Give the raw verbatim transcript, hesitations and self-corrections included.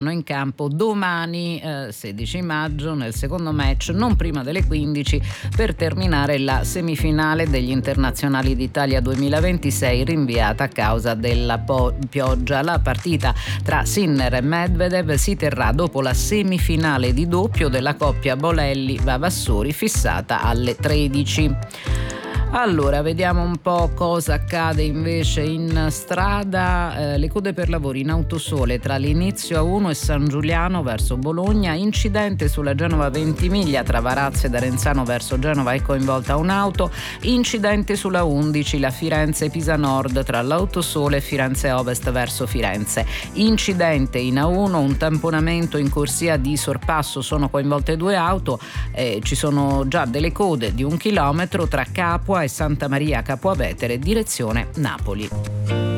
scendano in campo domani eh, sedici maggio nel secondo match, non prima delle quindici, per terminare la semifinale degli internazionali d'Italia duemilaventisei, rinviata a causa della po- pioggia. La partita tra Sinner e Medvedev si terrà dopo la semifinale di doppio della coppia Bolelli-Vavassori, fissata alle tredici. Allora, vediamo un po' cosa accade invece in strada. Eh, le code per lavori in Autosole tra l'Inizio A uno e San Giuliano verso Bologna. Incidente sulla Genova Ventimiglia tra Varazze e Arenzano verso Genova, è coinvolta un'auto. Incidente sulla undici, la Firenze-Pisa Nord tra l'Autosole e Firenze Ovest verso Firenze. Incidente in A uno, un tamponamento in corsia di sorpasso, sono coinvolte due auto. Eh, ci sono già delle code di un chilometro tra Capua e Santa Maria Capua Vetere, direzione Napoli.